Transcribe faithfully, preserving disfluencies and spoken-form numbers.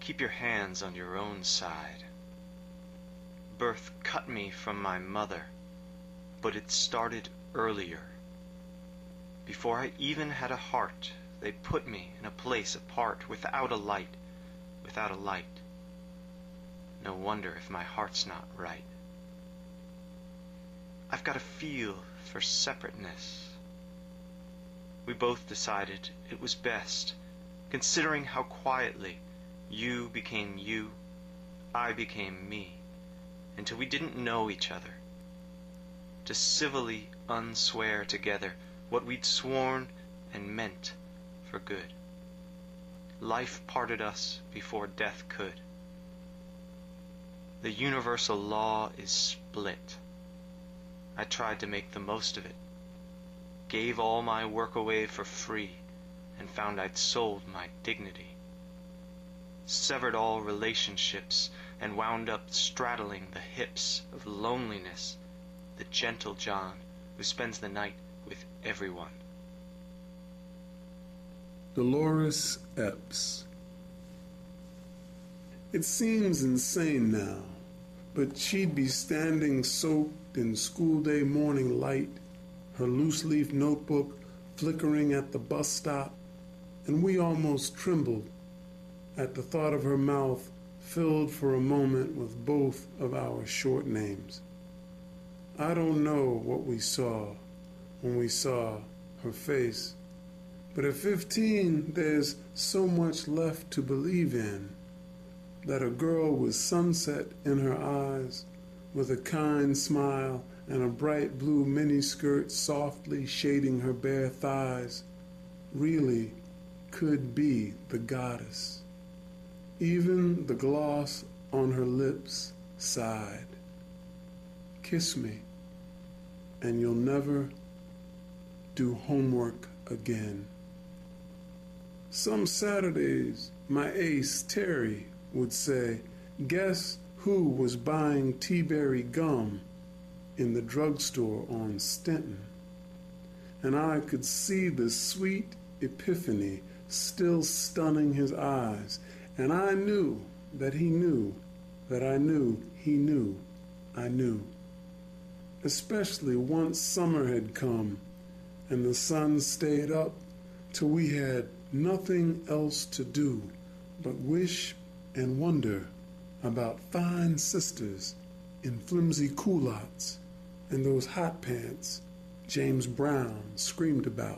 keep your hands on your own side. Birth cut me from my mother, but it started earlier. Before I even had a heart, they put me in a place apart, without a light, without a light. No wonder if my heart's not right. I've got a feel for separateness. We both decided it was best, considering how quietly you became you, I became me, until we didn't know each other. To civilly unswear together what we'd sworn and meant for good. Life parted us before death could. The universal law is split. I tried to make the most of it, gave all my work away for free, and found I'd sold my dignity. Severed all relationships and wound up straddling the hips of loneliness, the gentle John who spends the night with everyone. Dolores Epps. It seems insane now, but she'd be standing soaked in school day morning light, her loose-leaf notebook flickering at the bus stop, and we almost trembled at the thought of her mouth filled for a moment with both of our short names. I don't know what we saw when we saw her face, but at fifteen there's so much left to believe in, that a girl with sunset in her eyes, with a kind smile and a bright blue miniskirt softly shading her bare thighs, really could be the goddess. Even the gloss on her lips sighed. Kiss me, and you'll never do homework again. Some Saturdays, my ace, Terry, would say, guess who was buying T-berry gum in the drugstore on Stenton? And I could see the sweet epiphany still stunning his eyes, and I knew that he knew that I knew he knew I knew. Especially once summer had come and the sun stayed up till we had nothing else to do but wish and wonder about fine sisters in flimsy culottes and those hot pants James Brown screamed about.